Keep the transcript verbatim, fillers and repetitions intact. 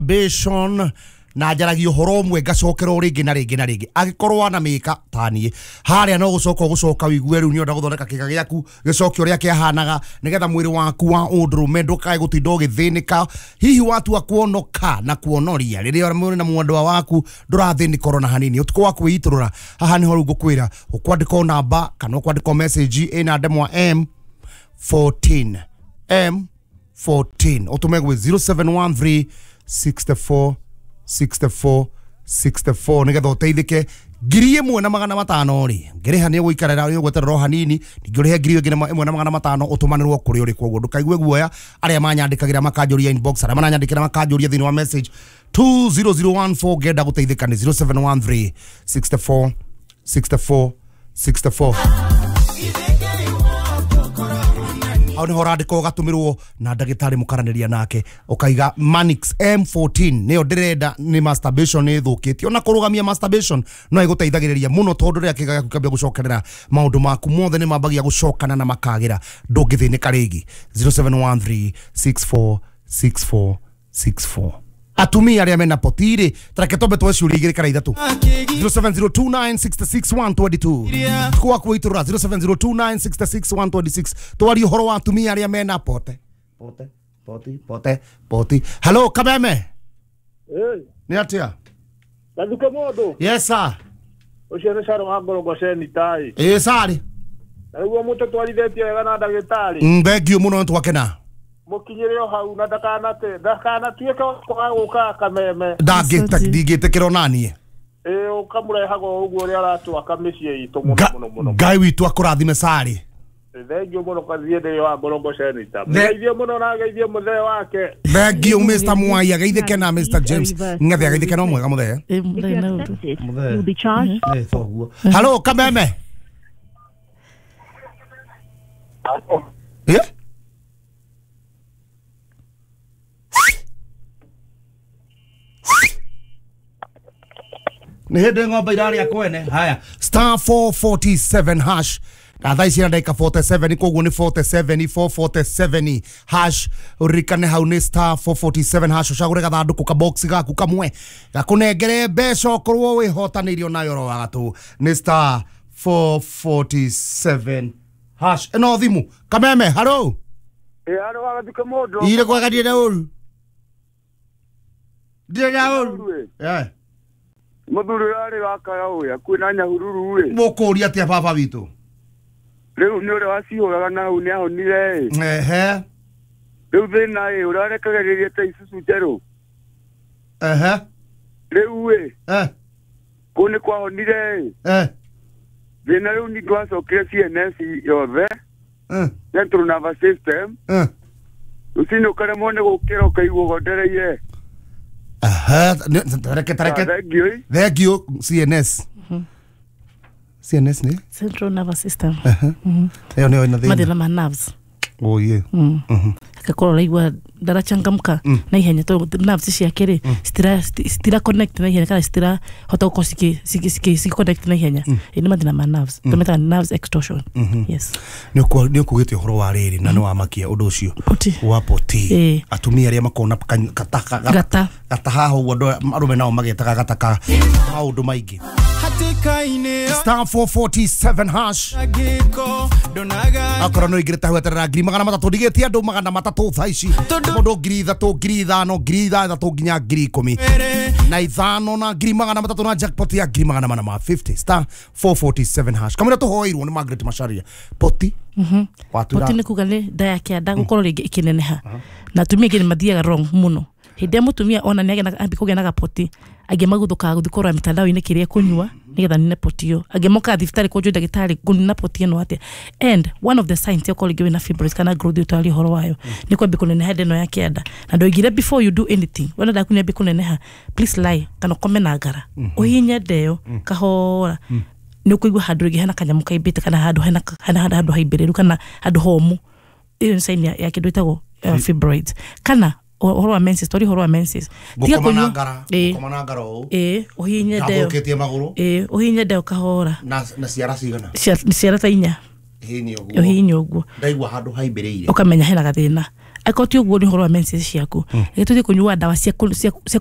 Bishon na jaragi horo mwe gacokero ringi na ringi na ringi agikorwa na mika tanie haria no gucoka gucoka wigue riu ni onda guthondeka kika giaku gicokio ria kiahanaga nigetha mwiri waku wa undrume ndukae gutinda ugithinika hihi watu akuonoka na kuonoria riria mwiri na mwandwa waku ndurathinika corona hanini utuko waku witurura haha ni horu ngukwira ukwandika namba kana ukwandika message ina ndemwa M fourteen M fourteen utume gwe zero seven one three six four sixty-four sixty-four nigetha uteithike ngiri imwe na magana matano ri ngiriha ni guikarira ri gweterero hanini ngirihe ngiri imwe na magana matano utumanirwo kuri uri kwoguo ndukaigue guoya aria manyandikagira makanjuria inbox aria mananyandikira makanjuria thini wa message two zero zero one four genda guteithika ni zero seven one three six four six four six four Auni horandiko gatumirwo na ndagitari mukaraniria nake ukaiga Manix M fourteen niyo ndirenda ni masturbation ni thukitio na kurugamia masturbation no iguteithagiriria muno tondu ria kiga giaku kambia gucokerera maundu maku mothe ni mambagia gucokana na makagira ndungithinika ringi zero seven one three six four six four six four atumia aria mena potiri traketombe tweciuri igiri kana ithatu zero seven zero two nine six six one two two kwa kuitura zero seven zero two nine six six one two six twari horo wa atumia aria mena pote pote poti pote poti hello Kameme eh ni atia Baduka modo yes sir ucione caro wa ngorogo ceni tai eh sari niguo muto twarithetie wega na ndagitari mbegio muno twakena mukinyireo hau na ndakana te ndakana tuike kwa guka Kameme ndagita digite kironanie eh ukamurahago uguo ri aratu akamicie itu muno muno muno ngai witu akurathime sari thengio muno kaziende wa ngorogo ceni ta ngeithie muno na ngeithie muthe wake thengio Mister Mwai ageithike na Mister James ngathe ageithike no mwega muthe eh muthe na utu will be charged eh thoguo hello Kameme eh ni hende ngomba irari akwene haya star four forty seven hash na thaisi na ndeka forty seven koguo ni forty seven four forty seven hash urikane hau ni star four forty seven hash ucagure gathanduku ka box gaku kamwe gakunengere mbeca korwo wihotanirio nayo ro wagatu ni star four forty seven hash eno thimu Kameme haro eh haro wagaduka modo ile kwa gadie na uru dire na uru eh muthuri ari wakaya uya kwina nyahururu ri mukuria atia baba witu riu ni uri waciuraga na hu ni ahonire ehe riu thina ri urarekagiririe ta isusu jeru ehe riu we eh kuni kwa honire eh thina riu ni twacokire C N S yothe eh Central Nervous System eh usino kare mone gukira ukaigwo gondereire aha tareke tareke thank you C N S C N S ni Central Nervous System mhm eyo ni ina madela ma nerves oh yeah mhm akakora laigwa darachangamka na ihenya to nerves cia kiri stira stira connect na ihenya kana stira hota ko siki siki siki connect na ihenya ina madela ma nerves tumeta nerves extortion yes ni ko ni ko gite horo wa riri na no amakia undu ucio wa poti atumia aria makona kataka gata gata haho wondo arume nao magetaga gataka maundu maingi star four forty seven hash akora no igireta hwetera ngiri magana matatu ndigetia andu magana matatu thaici mundu ngiri ithatu ngiri ithano ngiri ithatu nginya ngiri ikumi na ithano na ngiri magana matatu na jackpot ya ngiri magana mana ma fifty star four forty seven hash kamera tuhoirwo ni Margaret Macharia poti mhm poti ni kugale daya kia ndagukoro ringi ikineneha na tumia ngini mathiaga wrong muno hinde mutumia ona ni agena ambikugia na gapoti agemaguthũka guthikora mitandao-ini kiria kunyua nigetha nine potio agemoka thibitari kujua ndagitari gunina potio no ate and one of the signs ya kolege wina fibroids kana growth utali horo wayo ni kwambi kunene hede no ya kienda na ndoigire before you do anything wala da kunya bikunene ha please lie kana komena ngara uhinye deo kahora ni kuigwa handu ringi hena kanyamu kaibite kana handu hena hana handu haibireru kana handu homu iyo sign ya, ya kidwetagwo uh, fibroids kana horo wa menses tori horo wa menses tiga kunywa eh kumanangara o eh uhinye deo abuketie maguru eh uhinye deo kahora na na ciara cigana ciara ta inya hinyo guo uhinyo guo ndaigwa handu haimbireire ukamenya hena gathina akoti uguo ni horo wa menses ciaku ege tuthi kunyua dawa cia cia